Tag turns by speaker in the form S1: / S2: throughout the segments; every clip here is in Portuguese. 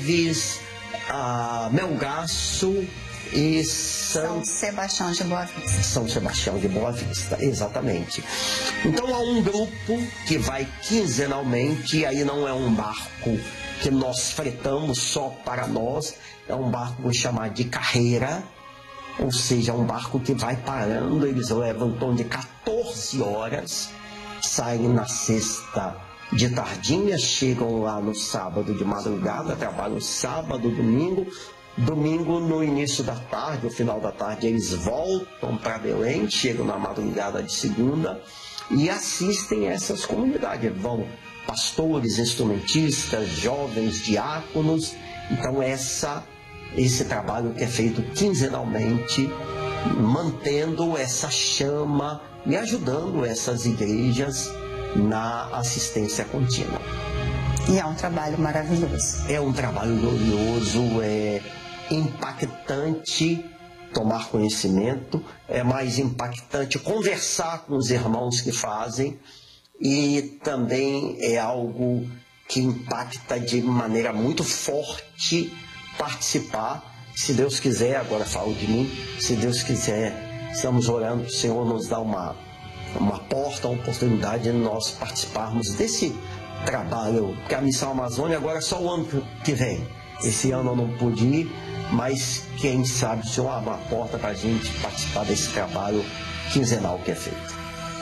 S1: Melgaço e São
S2: Sebastião de Boa Vista.
S1: São Sebastião de Boa Vista, exatamente. Então há um grupo que vai quinzenalmente, e aí não é um barco que nós fretamos só para nós, é um barco, vou chamar de carreira, ou seja, um barco que vai parando. Eles levam em torno de 14 horas, saem na sexta de tardinha, chegam lá no sábado de madrugada, trabalham sábado, domingo no início da tarde, no final da tarde, eles voltam para Belém, chegam na madrugada de segunda e assistem essas comunidades. Vão pastores, instrumentistas, jovens, diáconos. Então esse trabalho que é feito quinzenalmente, mantendo essa chama e ajudando essas igrejas na assistência contínua.
S2: E é um trabalho maravilhoso.
S1: É um trabalho glorioso, é impactante tomar conhecimento, é mais impactante conversar com os irmãos que fazem, e também é algo que impacta de maneira muito forte participar. Se Deus quiser, agora falo de mim, se Deus quiser, estamos orando, o Senhor nos dá uma porta, uma oportunidade de nós participarmos desse trabalho, porque a Missão Amazônia agora é só o ano que vem. Esse ano eu não pude ir, mas quem sabe o Senhor abre uma porta para a gente participar desse trabalho quinzenal que é feito.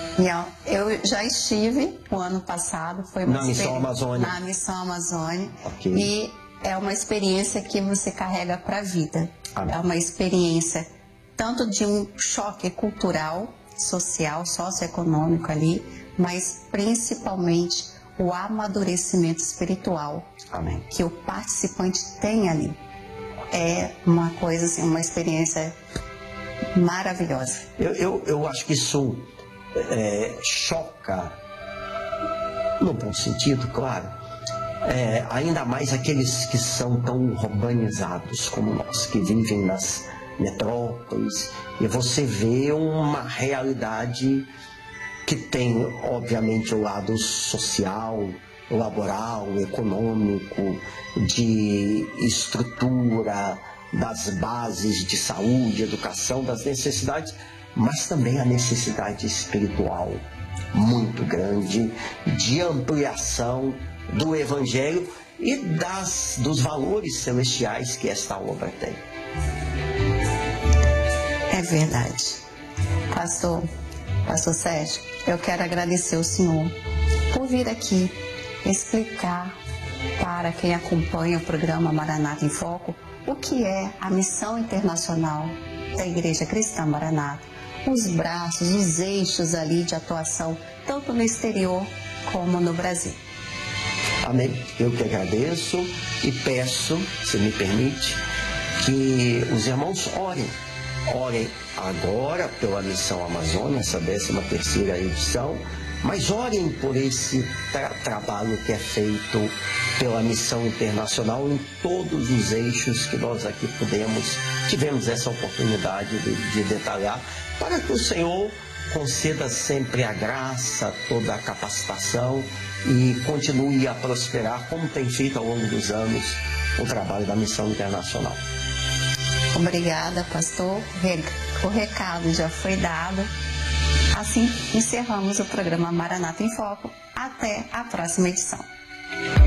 S2: Eu já estive o ano passado, foi
S1: na Missão Amazônia.
S2: Na Missão Amazônia.
S1: Okay.
S2: E é uma experiência que você carrega para a vida.
S1: Amém.
S2: É uma experiência tanto de um choque cultural, social, socioeconômico ali, mas principalmente o amadurecimento espiritual.
S1: Amém.
S2: Que o participante tem ali. É uma coisa assim, uma experiência maravilhosa.
S1: Eu acho que isso choca, no bom sentido, claro, ainda mais aqueles que são tão urbanizados como nós, que vivem nas metrópoles, e você vê uma realidade que tem, obviamente, o lado social, laboral, econômico, de estrutura, das bases de saúde, educação, das necessidades, mas também a necessidade espiritual muito grande, de ampliação do Evangelho e dos valores celestiais que esta obra tem.
S2: É verdade. Pastor Sérgio, eu quero agradecer ao senhor por vir aqui explicar para quem acompanha o programa Maranata em Foco o que é a missão internacional da Igreja Cristã Maranata, os braços, os eixos ali de atuação, tanto no exterior como no Brasil.
S1: Amém. Eu que agradeço e peço, se me permite, que os irmãos orem agora pela Missão Amazônia, essa 13ª edição, mas orem por esse trabalho que é feito pela Missão Internacional em todos os eixos que nós aqui tivemos essa oportunidade de detalhar, para que o Senhor conceda sempre a graça, toda a capacitação e continue a prosperar, como tem feito ao longo dos anos o trabalho da Missão Internacional.
S2: Obrigada, pastor. O recado já foi dado. Assim, encerramos o programa Maranata em Foco. Até a próxima edição.